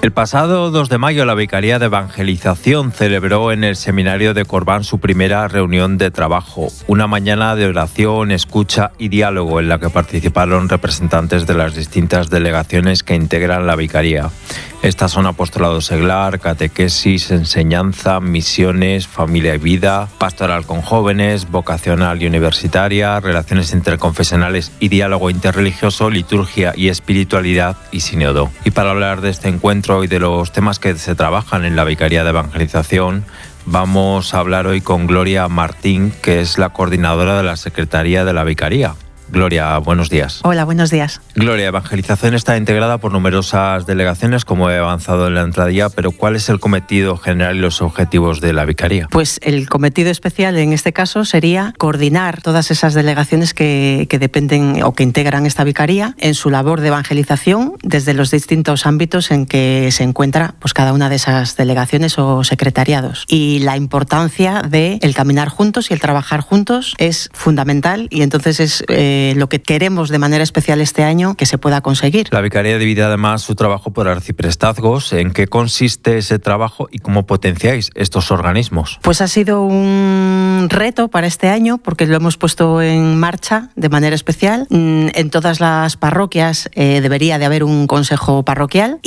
El pasado 2 de mayo la Vicaría de Evangelización celebró en el Seminario de Corbán su primera reunión de trabajo, una mañana de oración, escucha y diálogo en la que participaron representantes de las distintas delegaciones que integran la Vicaría. Estas son apostolado seglar, catequesis, enseñanza, misiones, familia y vida, pastoral con jóvenes, vocacional y universitaria, relaciones interconfesionales y diálogo interreligioso, liturgia y espiritualidad y sínodo. Y para hablar de este encuentro y de los temas que se trabajan en la Vicaría de Evangelización, vamos a hablar hoy con Gloria Martín, que es la coordinadora de la Secretaría de la Vicaría. Gloria, buenos días. Hola, buenos días. Gloria, Evangelización está integrada por numerosas delegaciones, como he avanzado en la entradilla, pero ¿cuál es el cometido general y los objetivos de la Vicaría? Pues el cometido especial en este caso sería coordinar todas esas delegaciones que dependen o que integran esta Vicaría en su labor de evangelización desde los distintos ámbitos en que se encuentra pues cada una de esas delegaciones o secretariados. Y la importancia de el caminar juntos y el trabajar juntos es fundamental, y entonces es lo que queremos de manera especial este año que se pueda conseguir. La Vicaría divide además su trabajo por arciprestazgos. ¿En qué consiste ese trabajo y cómo potenciáis estos organismos? Pues ha sido un reto para este año porque lo hemos puesto en marcha de manera especial. En todas las parroquias debería de haber un consejo parroquial,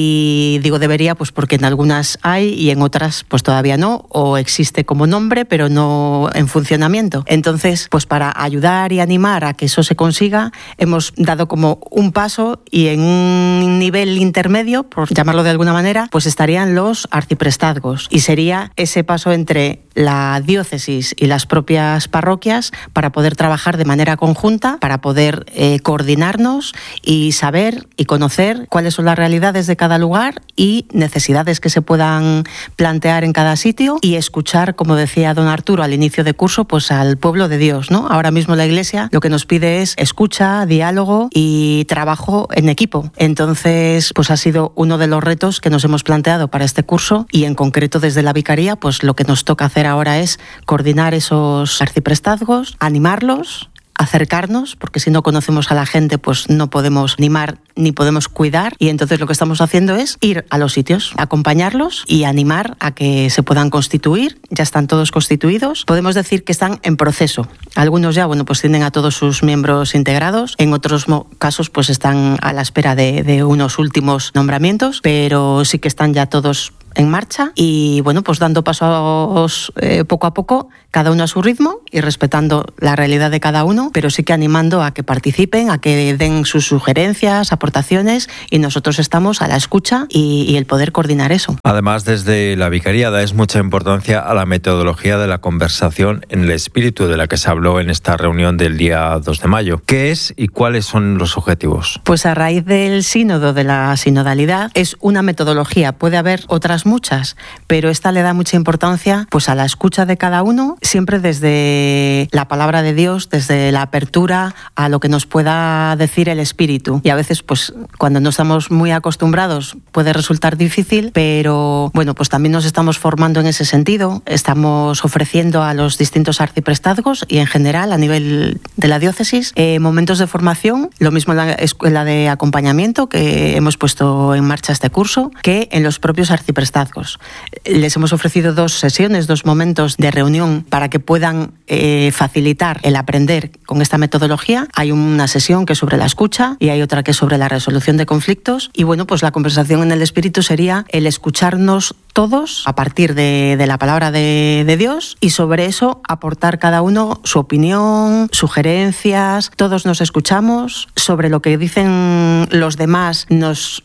y digo debería pues porque en algunas hay y en otras pues todavía no, o existe como nombre pero no en funcionamiento. Entonces, pues para ayudar y animar a que eso se consiga, hemos dado como un paso, y en un nivel intermedio, por llamarlo de alguna manera, pues estarían los arciprestazgos, y sería ese paso entre la diócesis y las propias parroquias para poder trabajar de manera conjunta, para poder coordinarnos y saber y conocer cuáles son las realidades de cada lugar y necesidades que se puedan plantear en cada sitio, y escuchar, como decía don Arturo al inicio de curso, pues al pueblo de Dios, ¿no? Ahora mismo la Iglesia lo que nos pide es escucha, diálogo y trabajo en equipo. Entonces, pues ha sido uno de los retos que nos hemos planteado para este curso, y en concreto desde la Vicaría, pues lo que nos toca hacer ahora es coordinar esos arciprestazgos, animarlos, acercarnos, porque si no conocemos a la gente pues no podemos animar ni podemos cuidar, y entonces lo que estamos haciendo es ir a los sitios, acompañarlos y animar a que se puedan constituir. Ya están todos constituidos, podemos decir que están en proceso. Algunos ya, bueno, pues tienen a todos sus miembros integrados, en otros casos pues están a la espera de unos últimos nombramientos, pero sí que están ya todos en marcha, y bueno, pues dando pasos poco a poco, cada uno a su ritmo y respetando la realidad de cada uno, pero sí que animando a que participen, a que den sus sugerencias, aportaciones, y nosotros estamos a la escucha y el poder coordinar eso. Además, desde la Vicaría dais mucha importancia a la metodología de la conversación en el espíritu, de la que se habló en esta reunión del día 2 de mayo. ¿Qué es y cuáles son los objetivos? Pues a raíz del sínodo, de la sinodalidad, es una metodología. Puede haber otras muchas, pero esta le da mucha importancia pues a la escucha de cada uno, siempre desde la palabra de Dios, desde la apertura a lo que nos pueda decir el Espíritu. Y a veces pues cuando no estamos muy acostumbrados puede resultar difícil, pero bueno, pues también nos estamos formando en ese sentido. Estamos ofreciendo a los distintos arciprestazgos y en general a nivel de la diócesis momentos de formación, lo mismo en la escuela de acompañamiento que hemos puesto en marcha este curso, que en los propios arciprestazgos. Les hemos ofrecido 2 sesiones, 2 momentos de reunión para que puedan facilitar el aprender con esta metodología. Hay una sesión que es sobre la escucha y hay otra que es sobre la resolución de conflictos, y bueno, pues la conversación en el espíritu sería el escucharnos todos a partir de la palabra de Dios, y sobre eso aportar cada uno su opinión, sugerencias. Todos nos escuchamos, sobre lo que dicen los demás nos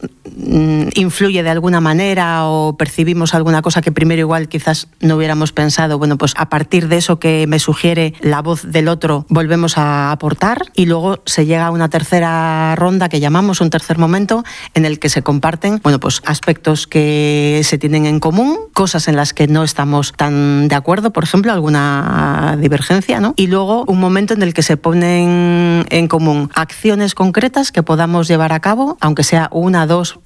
influye de alguna manera o percibimos alguna cosa que primero igual quizás no hubiéramos pensado. Bueno, pues a partir de eso que me sugiere la voz del otro volvemos a aportar, y luego se llega a una tercera ronda que llamamos un tercer momento, en el que se comparten, bueno, pues aspectos que se tienen en común, cosas en las que no estamos tan de acuerdo, por ejemplo, alguna divergencia, ¿no? Y luego un momento en el que se ponen en común acciones concretas que podamos llevar a cabo, aunque sea 1, 2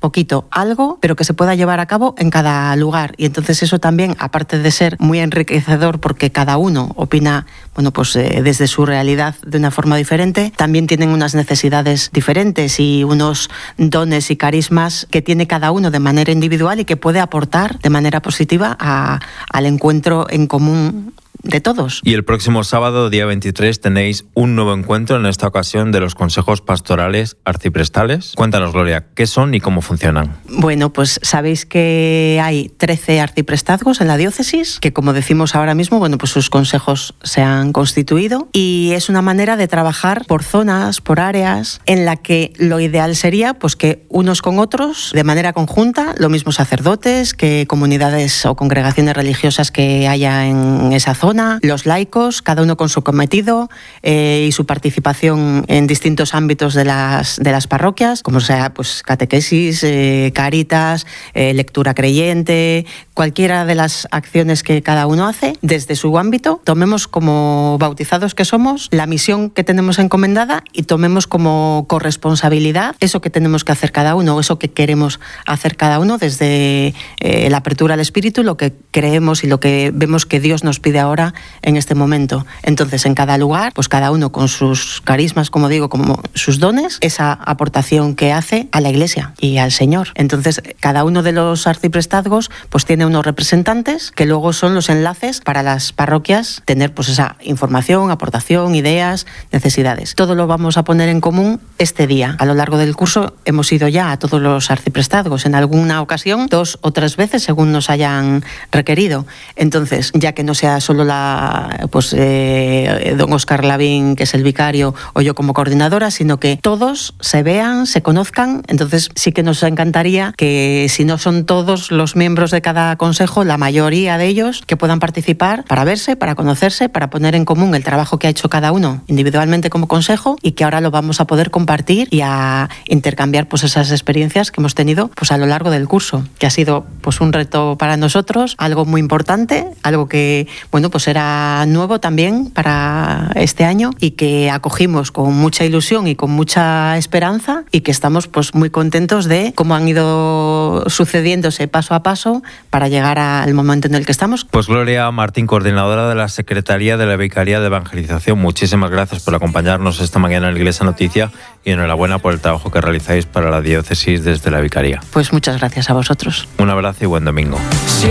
poquito, algo, pero que se pueda llevar a cabo en cada lugar. Y entonces eso también, aparte de ser muy enriquecedor porque cada uno opina, desde su realidad de una forma diferente, también tienen unas necesidades diferentes y unos dones y carismas que tiene cada uno de manera individual y que puede aportar de manera positiva al encuentro en común de todos. Y el próximo sábado, día 23, tenéis un nuevo encuentro, en esta ocasión de los consejos pastorales arciprestales. Cuéntanos, Gloria, ¿qué son y cómo funcionan? Bueno, pues sabéis que hay 13 arciprestazgos en la diócesis, que como decimos ahora mismo, pues sus consejos se han constituido y es una manera de trabajar por zonas, por áreas, en la que lo ideal sería pues que unos con otros, de manera conjunta, lo mismo sacerdotes que comunidades o congregaciones religiosas que haya en esa zona, los laicos, cada uno con su cometido y su participación en distintos ámbitos de las parroquias, como sea pues catequesis, cáritas, lectura creyente, cualquiera de las acciones que cada uno hace desde su ámbito, tomemos como bautizados que somos la misión que tenemos encomendada y tomemos como corresponsabilidad eso que tenemos que hacer cada uno, eso que queremos hacer cada uno desde la apertura al Espíritu, lo que creemos y lo que vemos que Dios nos pide ahora en este momento. Entonces, en cada lugar, pues cada uno con sus carismas, como digo, como sus dones, esa aportación que hace a la Iglesia y al Señor. Entonces, cada uno de los arciprestazgos pues tiene unos representantes que luego son los enlaces para las parroquias tener pues esa información, aportación, ideas, necesidades. Todo lo vamos a poner en común este día. A lo largo del curso hemos ido ya a todos los arciprestazgos, en alguna ocasión 2 o 3 veces según nos hayan requerido. Entonces, ya que no sea solo don Óscar Lavín, que es el vicario, o yo como coordinadora, sino que todos se vean, se conozcan. Entonces sí que nos encantaría que, si no son todos los miembros de cada consejo, la mayoría de ellos que puedan participar para verse, para conocerse, para poner en común el trabajo que ha hecho cada uno individualmente como consejo y que ahora lo vamos a poder compartir y a intercambiar pues esas experiencias que hemos tenido pues a lo largo del curso, que ha sido pues un reto para nosotros, algo muy importante, algo que pues era nuevo también para este año y que acogimos con mucha ilusión y con mucha esperanza y que estamos pues muy contentos de cómo han ido sucediéndose paso a paso para llegar al momento en el que estamos. Pues Gloria Martín, coordinadora de la Secretaría de la Vicaría de Evangelización, muchísimas gracias por acompañarnos esta mañana en la Iglesia Noticia y enhorabuena por el trabajo que realizáis para la diócesis desde la Vicaría. Pues muchas gracias a vosotros. Un abrazo y buen domingo. Si